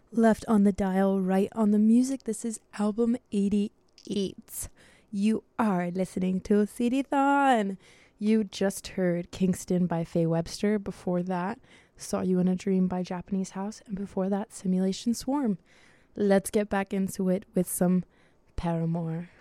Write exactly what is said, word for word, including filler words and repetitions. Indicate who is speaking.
Speaker 1: Left on the dial, right on the music. This is album eighty-eight. You are listening to C-D-Thon. You just heard Kingston by Faye Webster. Before that, Saw You in a Dream by Japanese House. And before that, Simulation Swarm. Let's get back into it with some Paramore.